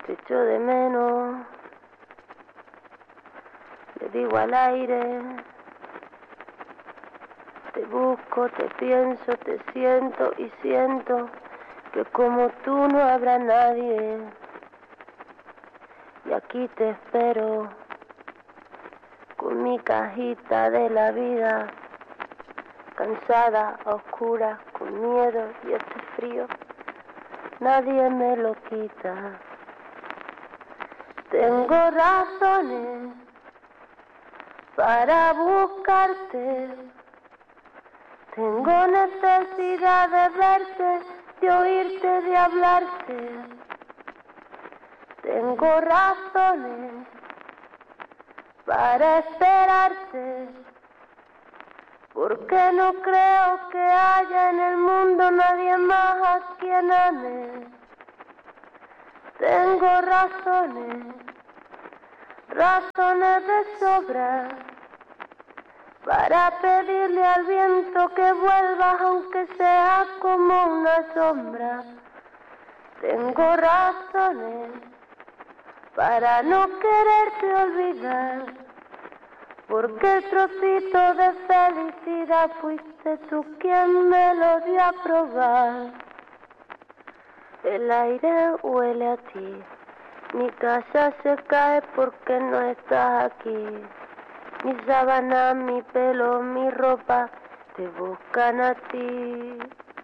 Te echo de menos, le digo al aire. Te busco, te pienso, te siento y siento que como tú no habrá nadie. Y aquí te espero con mi cajita de la vida, cansada, oscura, con miedo y este frío, nadie me lo quita. Tengo razones para buscarte, tengo necesidad de verte, de oírte, de hablarte. Tengo razones para esperarte, porque no creo que haya en el mundo nadie más a quien ame. Tengo razones de sobra, para pedirle al viento que vuelvas aunque sea como una sombra. Tengo razones para no quererte olvidar, porque el trocito de felicidad fuiste tú quien me lo dio a probar. El aire huele a ti, mi casa se cae porque no estás aquí. Mi sábana, mi pelo, mi ropa te buscan a ti.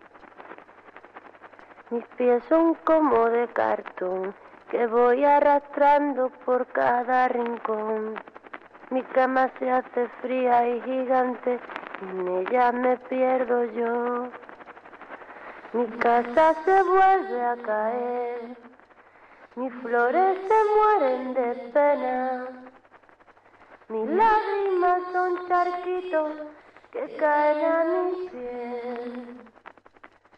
Mis pies son como de cartón que voy arrastrando por cada rincón. Mi cama se hace fría y gigante, en ella me pierdo yo. Mi casa se vuelve a caer, mis flores se mueren de pena. Mis lágrimas son charquitos que caen a mis pies.